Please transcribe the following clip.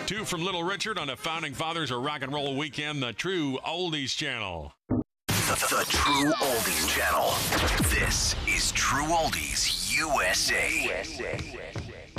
Two from Little Richard on the Founding Fathers of Rock and Roll Weekend, the True Oldies Channel. The True Oldies Channel. This is True Oldies USA.